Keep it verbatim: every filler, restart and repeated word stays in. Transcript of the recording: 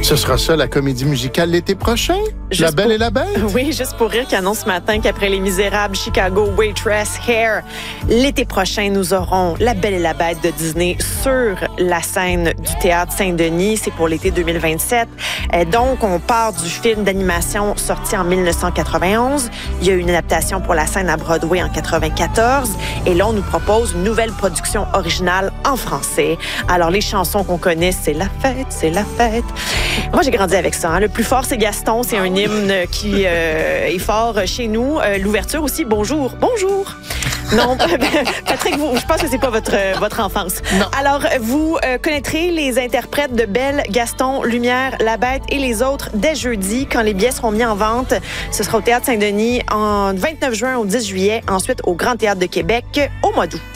Ce sera ça, la comédie musicale l'été prochain? Juste La Belle pour... et la Bête? Oui, juste pour rire qui annonce ce matin qu'après Les Misérables, Chicago, Waitress, Hair, l'été prochain, nous aurons La Belle et la Bête de Disney sur la scène du Théâtre Saint-Denis. C'est pour l'été deux mille vingt-sept. Euh, donc, on part du film d'animation sorti en mille neuf cent quatre-vingt-onze. Il y a eu une adaptation pour la scène à Broadway en quatre-vingt-quatorze. Et là, on nous propose une nouvelle production originale en français. Alors, les chansons qu'on connaît, c'est La fête, c'est la fête. Moi, j'ai grandi avec ça. Hein. Le plus fort, c'est Gaston. C'est un hymne qui euh, est fort chez nous. Euh, l'ouverture aussi, bonjour. Bonjour. Non, Patrick, vous, je pense que c'est pas votre, votre enfance. Non. Alors, vous euh, connaîtrez les interprètes de Belle, Gaston, Lumière, La Bête et les autres dès jeudi, quand les billets seront mis en vente. Ce sera au Théâtre Saint-Denis en vingt-neuf juin au dix juillet. Ensuite, au Grand Théâtre de Québec au mois d'août.